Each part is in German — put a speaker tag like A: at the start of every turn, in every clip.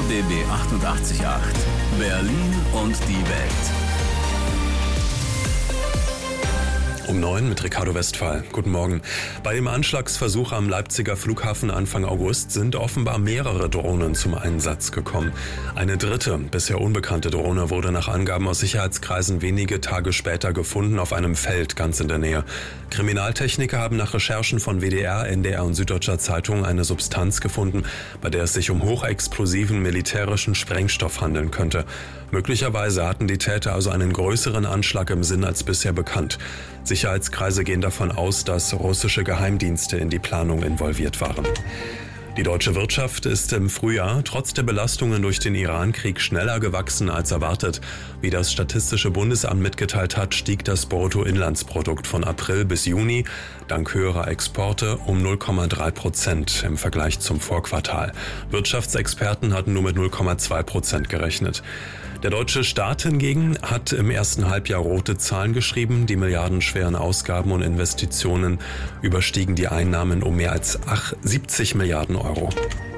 A: RBB 88.8 Berlin und die Welt.
B: Um 9 mit Ricardo Westphal. Guten Morgen. Bei dem Anschlagsversuch am Leipziger Flughafen Anfang August sind offenbar mehrere Drohnen zum Einsatz gekommen. Eine dritte, bisher unbekannte Drohne wurde nach Angaben aus Sicherheitskreisen wenige Tage später gefunden auf einem Feld ganz in der Nähe. Kriminaltechniker haben nach Recherchen von WDR, NDR und Süddeutscher Zeitung eine Substanz gefunden, bei der es sich um hochexplosiven militärischen Sprengstoff handeln könnte. Möglicherweise hatten die Täter also einen größeren Anschlag im Sinn als bisher bekannt. Sicherheitskreise gehen davon aus, dass russische Geheimdienste in die Planung involviert waren. Die deutsche Wirtschaft ist im Frühjahr trotz der Belastungen durch den Iran-Krieg schneller gewachsen als erwartet. Wie das Statistische Bundesamt mitgeteilt hat, stieg das Bruttoinlandsprodukt von April bis Juni dank höherer Exporte um 0,3% im Vergleich zum Vorquartal. Wirtschaftsexperten hatten nur mit 0,2% gerechnet. Der deutsche Staat hingegen hat im ersten Halbjahr rote Zahlen geschrieben. Die milliardenschweren Ausgaben und Investitionen überstiegen die Einnahmen um mehr als 70 Milliarden Euro.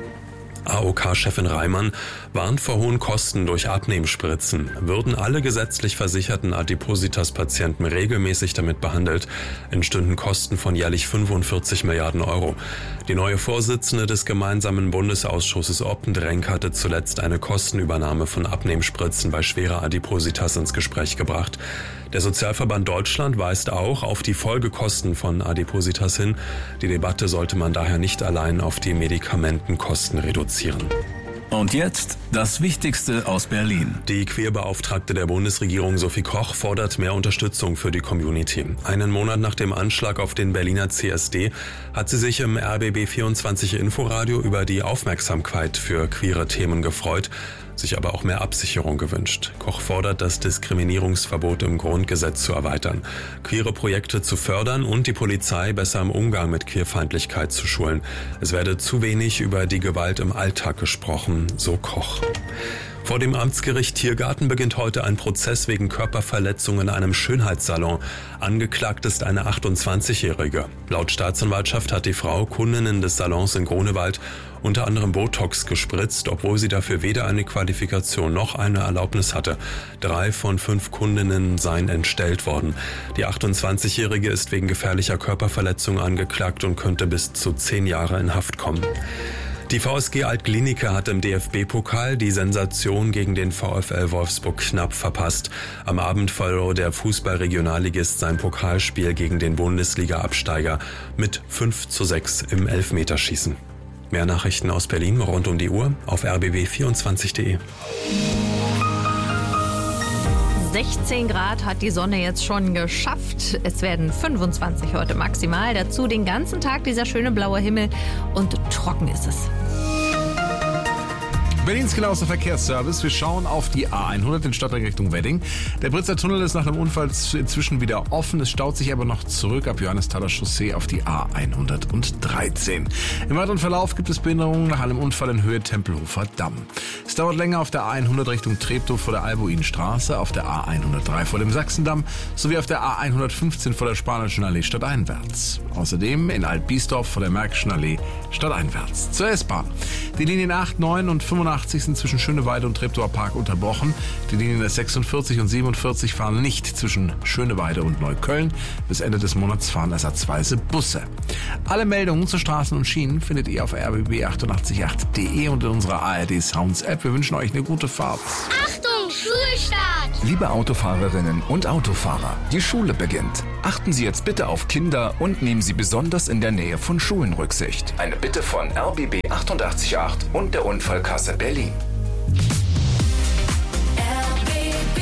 B: AOK-Chefin Reimann warnt vor hohen Kosten durch Abnehmspritzen. Würden alle gesetzlich versicherten Adipositas-Patienten regelmäßig damit behandelt, entstünden Kosten von jährlich 45 Milliarden Euro. Die neue Vorsitzende des gemeinsamen Bundesausschusses Oppendrenk hatte zuletzt eine Kostenübernahme von Abnehmspritzen bei schwerer Adipositas ins Gespräch gebracht. Der Sozialverband Deutschland weist auch auf die Folgekosten von Adipositas hin. Die Debatte sollte man daher nicht allein auf die Medikamentenkosten reduzieren.
A: Und jetzt das Wichtigste aus Berlin.
B: Die Queerbeauftragte der Bundesregierung Sophie Koch fordert mehr Unterstützung für die Community. Einen Monat nach dem Anschlag auf den Berliner CSD hat sie sich im RBB 24 Inforadio über die Aufmerksamkeit für queere Themen gefreut, sich aber auch mehr Absicherung gewünscht. Koch fordert, das Diskriminierungsverbot im Grundgesetz zu erweitern, queere Projekte zu fördern und die Polizei besser im Umgang mit Queerfeindlichkeit zu schulen. Es werde zu wenig über die Gewalt im Alltag gesprochen, so Koch. Vor dem Amtsgericht Tiergarten beginnt heute ein Prozess wegen Körperverletzung in einem Schönheitssalon. Angeklagt ist eine 28-Jährige. Laut Staatsanwaltschaft hat die Frau Kundinnen des Salons in Grunewald unter anderem Botox gespritzt, obwohl sie dafür weder eine Qualifikation noch eine Erlaubnis hatte. 3 von 5 Kundinnen seien entstellt worden. Die 28-Jährige ist wegen gefährlicher Körperverletzung angeklagt und könnte bis zu 10 Jahre in Haft kommen. Die VSG Alt-Glienicke hat im DFB-Pokal die Sensation gegen den VfL Wolfsburg knapp verpasst. Am Abend verlor der Fußball-Regionalligist sein Pokalspiel gegen den Bundesliga-Absteiger mit 5:6 im Elfmeterschießen. Mehr Nachrichten aus Berlin rund um die Uhr auf rbb24.de.
C: 16 Grad hat die Sonne jetzt schon geschafft. Es werden 25 heute maximal. Dazu den ganzen Tag dieser schöne blaue Himmel und trocken ist es.
D: Berlins genauester Verkehrsservice. Wir schauen auf die A100 in Stadtring Richtung Wedding. Der Britzer Tunnel ist nach dem Unfall inzwischen wieder offen. Es staut sich aber noch zurück ab Johannesthaler Chaussee auf die A113. Im weiteren Verlauf gibt es Behinderungen nach einem Unfall in Höhe Tempelhofer Damm. Es dauert länger auf der A100 Richtung Treptow vor der Albuinstraße, auf der A103 vor dem Sachsendamm sowie auf der A115 vor der Spanischen Allee stadteinwärts. Außerdem in Alt-Biesdorf vor der Märkischen Allee stadteinwärts. Zur S-Bahn. Die Linien 8, 9 und 85 sind zwischen Schöneweide und Treptower Park unterbrochen. Die Linien 46 und 47 fahren nicht zwischen Schöneweide und Neukölln. Bis Ende des Monats fahren ersatzweise Busse. Alle Meldungen zu Straßen und Schienen findet ihr auf rbb888.de und in unserer ARD Sounds App. Wir wünschen euch eine gute Fahrt.
E: Achtung, Schulstart!
F: Liebe Autofahrerinnen und Autofahrer, die Schule beginnt. Achten Sie jetzt bitte auf Kinder und nehmen Sie besonders in der Nähe von Schulen Rücksicht. Eine Bitte von RBB 88.8 und der Unfallkasse Berlin.
E: RBB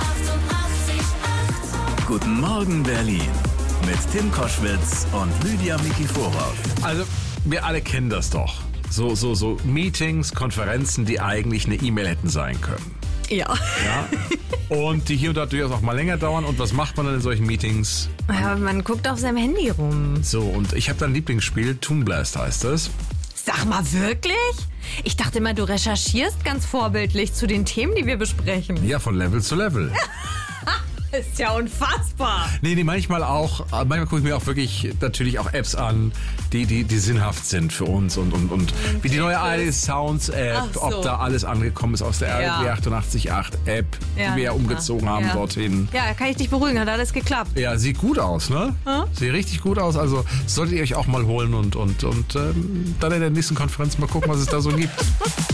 E: 88.8.
A: Guten Morgen Berlin mit Tim Koschwitz und Lydia Mikiforov.
D: Also, wir alle kennen das doch. So Meetings, Konferenzen, die eigentlich eine E-Mail hätten sein können.
C: Ja.
D: Und die hier und da durchaus auch mal länger dauern. Und was macht man dann in solchen Meetings?
C: Ja, man guckt auf seinem Handy rum.
D: So, und ich habe da ein Lieblingsspiel, Toon Blast heißt es.
C: Sag mal, wirklich? Ich dachte immer, du recherchierst ganz vorbildlich zu den Themen, die wir besprechen.
D: Ja, von Level zu Level.
C: ist ja unfassbar.
D: Nee, manchmal auch. Manchmal gucke ich mir auch wirklich natürlich auch Apps an, die sinnhaft sind für uns und wie die neue ARD Sounds App,
C: So.
D: ob da alles angekommen ist aus der RB 888 App, die wir ja umgezogen haben dorthin.
C: Ja, kann ich dich beruhigen, hat alles geklappt.
D: Ja, sieht gut aus, ne? Sieht richtig gut aus. Also solltet ihr euch auch mal holen und dann in der nächsten Konferenz mal gucken, was es da so gibt.